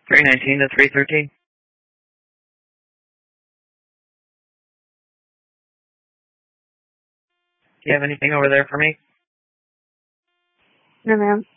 319 to 313. Do you have anything over there for me? No, ma'am.